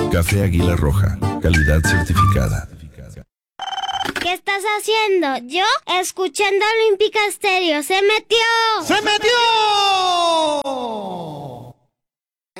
Café Águila Roja, calidad certificada. ¿Qué estás haciendo? Yo, escuchando Olímpica Estéreo. ¡Se metió! ¡Se metió!